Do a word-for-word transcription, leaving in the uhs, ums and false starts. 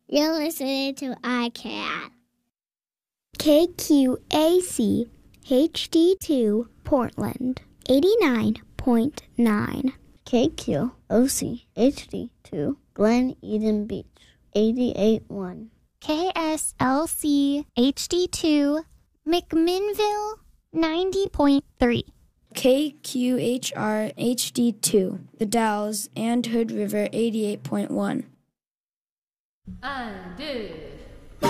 You're listening to iCat. K Q A C H D two Portland, eighty-nine point nine. K Q O C H D two Glen Eden Beach, eighty-eight point one. K S L C H D two McMinnville, ninety point three. K Q H R H D two The Dalles and Hood River, eighty-eight point one. Un, deux,